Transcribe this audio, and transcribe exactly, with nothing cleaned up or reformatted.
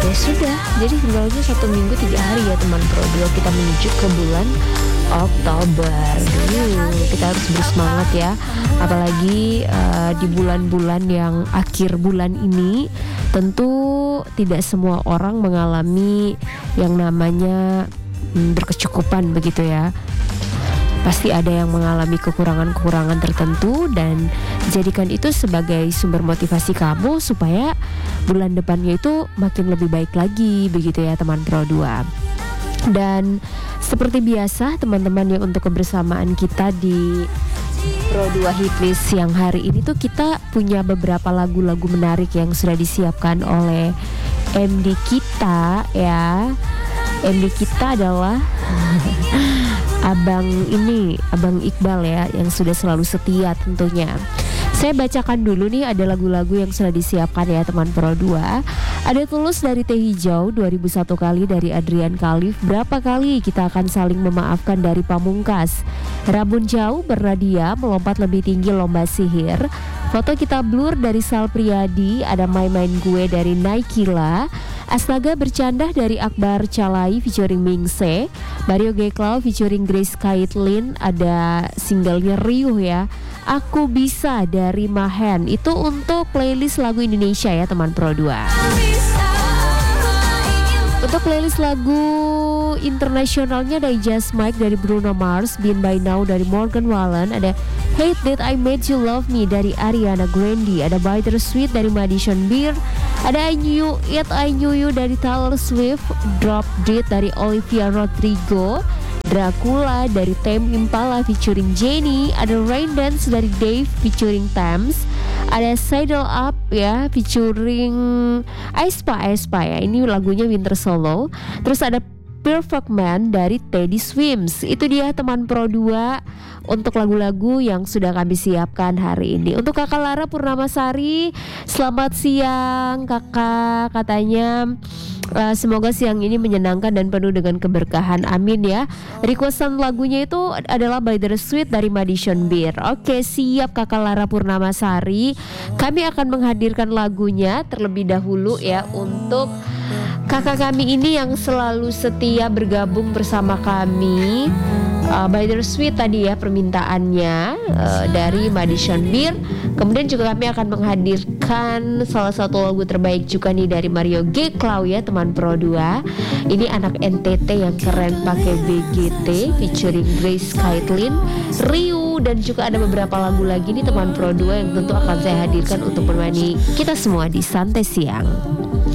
Ya sudah, jadi tinggal lagi satu minggu tiga hari ya teman Pro dua, kita menuju ke bulan Oktober. Duh, kita harus bersemangat ya. Apalagi uh, di bulan-bulan yang akhir bulan ini, tentu tidak semua orang mengalami yang namanya hmm, berkecukupan begitu ya. Pasti ada yang mengalami kekurangan-kekurangan tertentu, dan jadikan itu sebagai sumber motivasi kamu supaya bulan depannya itu makin lebih baik lagi begitu ya teman Pro dua. Dan seperti biasa teman-teman ya, untuk kebersamaan kita di Pro dua Hitlist yang hari ini tuh kita punya beberapa lagu-lagu menarik yang sudah disiapkan oleh M D kita ya. M D kita adalah Abang ini, Abang Iqbal ya, yang sudah selalu setia tentunya. Saya bacakan dulu nih, ada lagu-lagu yang sudah disiapkan ya teman Pro dua. Ada Tulus dari Teh Hijau, dua ribu satu kali dari Adrian Khalif, Berapa Kali Kita Akan Saling Memaafkan dari Pamungkas, Rabun Jauh Bernadia, Melompat Lebih Tinggi Lomba Sihir, Foto Kita Blur dari Sal Priadi, ada Main Main Gue dari Naikila, Astaga Bercanda dari Akbar Calai featuring Mingse, Mario Geklau featuring Grace Kaitlin, ada singlenya Riuh ya, Aku Bisa dari Mahen. Itu untuk playlist lagu Indonesia ya teman Pro dua. Untuk playlist lagu internasionalnya ada Just Mike dari Bruno Mars, Been By Now dari Morgan Wallen, ada Hate That I Made You Love Me dari Ariana Grande, ada Bittersweet dari Madison Beer, ada I Knew It I Knew You dari Taylor Swift, Drop Dead dari Olivia Rodrigo, Dracula dari Tame Impala featuring Jennie, ada Rain Dance dari Dave featuring Thames, ada Saddle Up ya featuring aespa aespa ya, ini lagunya Winter Solo. Terus ada Perfect Man dari Teddy Swims. Itu dia teman Pro dua untuk lagu-lagu yang sudah kami siapkan hari ini. Untuk Kakak Lara Purnamasari, selamat siang Kakak, katanya uh, semoga siang ini menyenangkan dan penuh dengan keberkahan, amin ya. Requestan lagunya itu adalah By the Sweet dari Madison Beer. Oke, siap Kakak Lara Purnamasari. Kami akan menghadirkan lagunya terlebih dahulu ya, untuk kakak kami ini yang selalu setia bergabung bersama kami. uh, By the Sweet tadi ya permintaannya uh, dari Madison Beer. Kemudian juga kami akan menghadirkan salah satu lagu terbaik juga nih dari Mario Geklau ya teman Pro dua. Ini anak N T T yang keren pakai B G T featuring Grace Kaitlin, Ryu, dan juga ada beberapa lagu lagi nih teman Pro dua yang tentu akan saya hadirkan untuk menemani kita semua di Santai Siang.